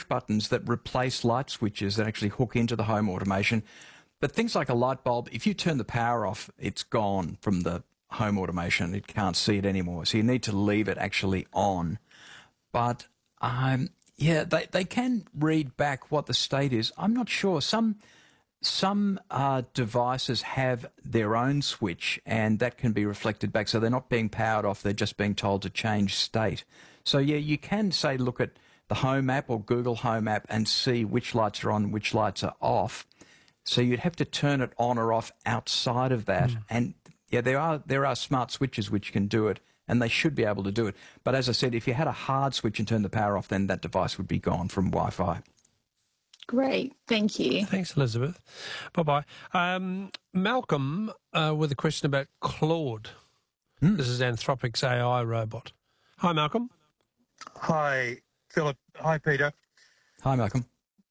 push buttons that replace light switches that actually hook into the home automation. But things like a light bulb, if you turn the power off, it's gone from the home automation. It can't see it anymore. So you need to leave it actually on. But, yeah, they can read back what the state is. I'm not sure. Some devices have their own switch, and that can be reflected back. So they're not being powered off. They're just being told to change state. So, yeah, you can, say, look at the Home app or Google Home app and see which lights are on, which lights are off. So you'd have to turn it on or off outside of that. And, yeah, there are smart switches which can do it, and they should be able to do it. But as I said, if you had a hard switch and turned the power off, then that device would be gone from Wi-Fi. Great, thank you. Thanks, Elizabeth. Bye-bye. Malcolm with a question about Claude. This is Anthropic's AI robot. Hi, Malcolm. Hi, Philip. Hi, Peter. Hi, Malcolm.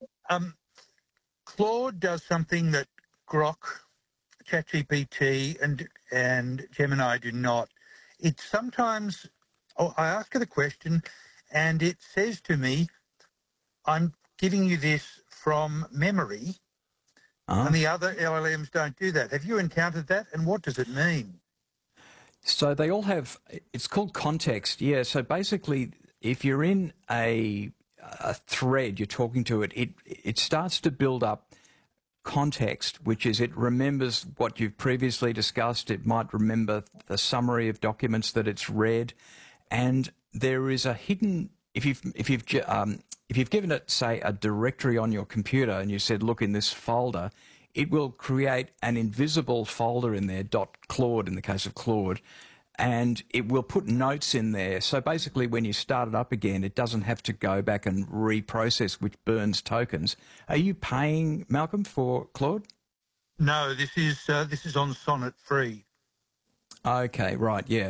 Claude does something that Grok, ChatGPT, and Gemini do not. It sometimes, I ask it a question, and it says to me, "I'm giving you this from memory," and the other LLMs don't do that. Have you encountered that, and what does it mean? So they all have, it's called context, yeah. So basically, if you're in a thread, you're talking to it, it starts to build up context, which is it remembers what you've previously discussed. It might remember the summary of documents that it's read, and there is a hidden, if you've given it, say, a directory on your computer and you said, look in this folder, it will create an invisible folder in there, .claude in the case of Claude, and it will put notes in there. So basically when you start it up again, it doesn't have to go back and reprocess, which burns tokens. Are you paying, Malcolm, for Claude? No, this is on Sonnet free. Okay, right, yeah.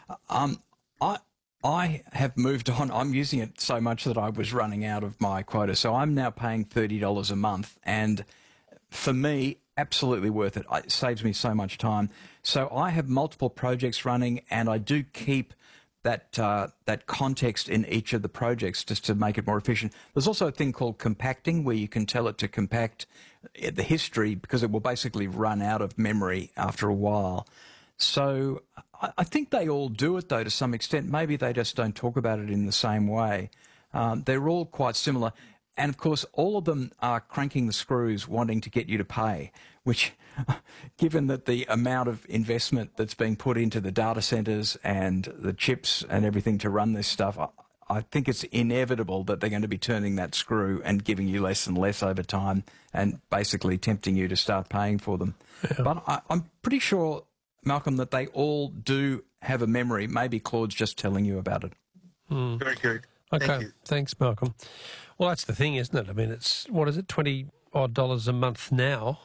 I have moved on. I'm using it so much that I was running out of my quota. So I'm now paying $30 a month. And for me, absolutely worth it. It saves me so much time. So I have multiple projects running, and I do keep that context in each of the projects just to make it more efficient. There's also a thing called compacting, where you can tell it to compact the history because it will basically run out of memory after a while. So I think they all do it, though, to some extent. Maybe they just don't talk about it in the same way. They're all quite similar. And, of course, all of them are cranking the screws, wanting to get you to pay, which, given that the amount of investment that's being put into the data centres and the chips and everything to run this stuff, I think it's inevitable that they're going to be turning that screw and giving you less and less over time and basically tempting you to start paying for them. Yeah. But I'm pretty sure, Malcolm, that they all do have a memory. Maybe Claude's just telling you about it. Very good. Okay, Thank you. Thanks, Malcolm. Well, that's the thing, isn't it? I mean, it's, what is it, $20-odd a month now?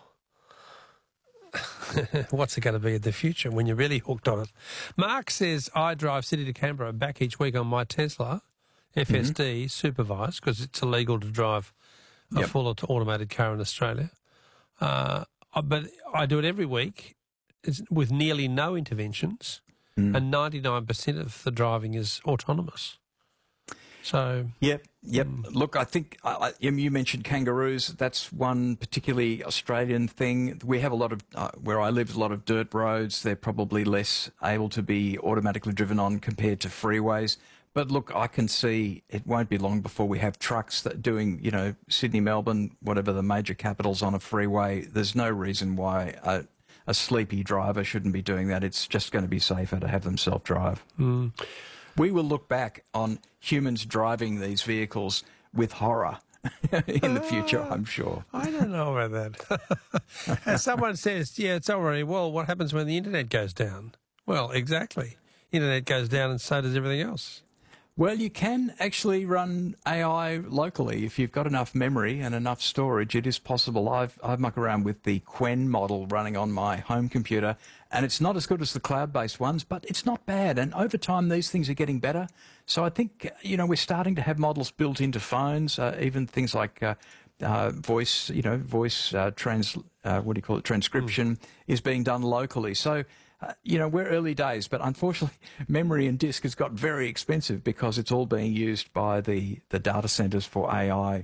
What's it going to be in the future when you're really hooked on it? Mark says, I drive City to Canberra back each week on my Tesla, FSD, supervised, because it's illegal to drive a full automated car in Australia. But I do it every week with nearly no interventions, and 99% of the driving is autonomous. So Yep. Look, I think you mentioned kangaroos. That's one particularly Australian thing. We have a lot of, where I live, a lot of dirt roads. They're probably less able to be automatically driven on compared to freeways. But look, I can see it won't be long before we have trucks that doing, Sydney, Melbourne, whatever the major capitals on a freeway. There's no reason why a sleepy driver shouldn't be doing that. It's just going to be safer to have them self-drive. We will look back on humans driving these vehicles with horror in the future, I'm sure. I don't know about that. As someone says, yeah, it's already, well, what happens when the internet goes down? Well, exactly. Internet goes down and so does everything else. Well, you can actually run AI locally if you've got enough memory and enough storage. It is possible. I've mucked around with the Qwen model running on my home computer, and it's not as good as the cloud-based ones, but it's not bad. And over time, these things are getting better. So I think, we're starting to have models built into phones, even things like voice, transcription is being done locally. So, we're early days, but unfortunately, memory and disk has got very expensive because it's all being used by the data centers for AI